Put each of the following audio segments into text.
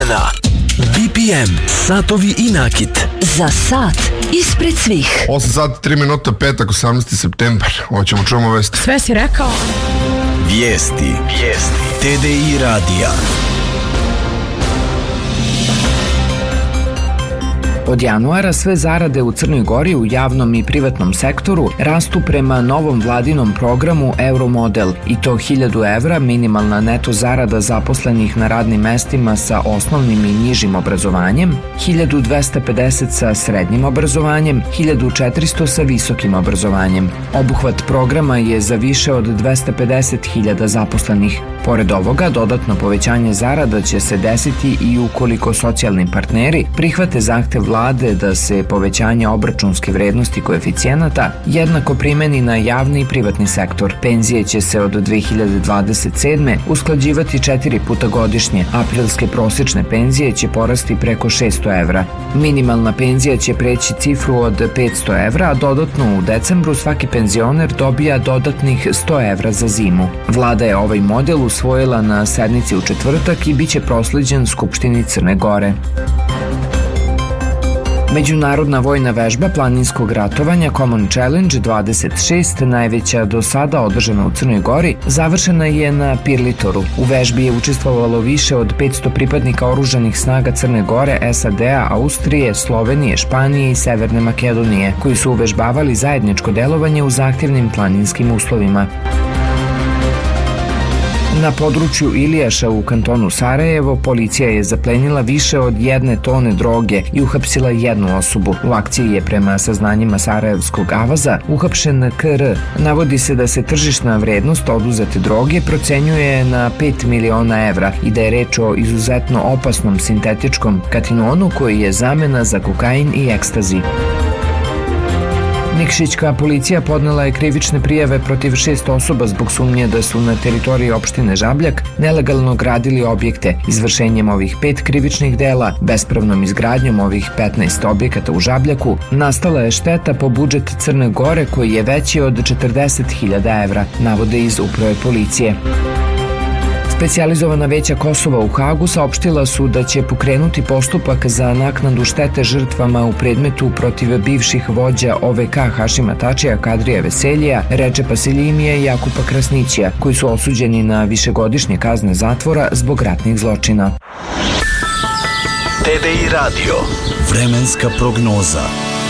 na BPM, satovi i nakit. Za sat ispred svih. 8 sati 3 minuta, petak, 18. septembar. Hoćemo čujemo vesti. Sve si rekao. Vijesti. TDI radija. Od januara sve zarade u Crnoj Gori u javnom i privatnom sektoru rastu prema novom vladinom programu Euromodel i to 1000 evra minimalna neto zarada zaposlenih na radnim mestima sa osnovnim i nižim obrazovanjem, 1250 sa srednjim obrazovanjem, 1400 sa visokim obrazovanjem. Obuhvat programa je za više od 250.000 zaposlenih. Pored ovoga, dodatno povećanje zarada će se desiti i ukoliko socijalni partneri prihvate zahtev vlade da se povećanje obračunske vrednosti koeficijenata jednako primeni na javni i privatni sektor. Penzije će se od 2027. usklađivati 4 puta godišnje. Aprilske prosječne penzije će porasti preko 600 evra. Minimalna penzija će preći cifru od 500 evra, a dodatno u decembru svaki penzioner dobija dodatnih 100 evra za zimu. Vlada je ovaj model usvojila na sednici u četvrtak i bit će prosleđen Skupštini Crne Gore. Međunarodna vojna vežba planinskog ratovanja Common Challenge 26, najveća do sada održana u Crnoj Gori, završena je na Pirlitoru. U vežbi je učestvovalo više od 500 pripadnika oružanih snaga Crne Gore, SAD-a, Austrije, Slovenije, Španije i Severne Makedonije, koji su uvežbavali zajedničko delovanje u zahtjevnim planinskim uslovima. Na području Ilijaša u kantonu Sarajevo policija je zaplenila više od 1 tone droge i uhapsila jednu osobu. U akciji je prema saznanjima sarajevskog avaza uhapšen KR. Navodi se da se tržišna vrednost oduzete droge procenjuje na 5 miliona evra i da je reč o izuzetno opasnom sintetičkom katinonu koji je zamena za kokain i ekstazi. Nikšićka policija podnela je krivične prijave protiv 6 osoba zbog sumnje da su na teritoriji opštine Žabljak nelegalno gradili objekte. Izvršenjem ovih 5 krivičnih dela, bespravnom izgradnjom ovih 15 objekata u Žabljaku, nastala je šteta po budžet Crne Gore koji je veći od 40.000 evra, navode iz uprave policije. Specijalizovana veća Kosova u Hagu saopštila su da će pokrenuti postupak za naknadu štete žrtvama u predmetu protiv bivših vođa OVK Hašima Tačija, Kadrija Veseljija, Rečepa Seljimija i Jakupa Krasnićija, koji su osuđeni na višegodišnje kazne zatvora zbog ratnih zločina. TDI radio. Vremenska prognoza.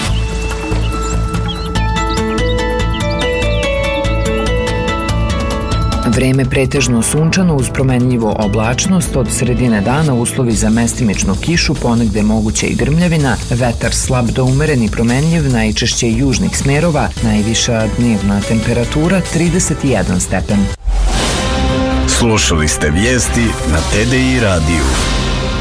Vreme pretežno sunčano uz promenljivo oblačnost, od sredine dana uslovi za mestimičnu kišu, ponegde moguća i grmljavina, vetar slab do umeren i promenljiv, najčešće južnih smerova, najviša dnevna temperatura 31 stepen. Slušali ste vijesti na TDI radiju.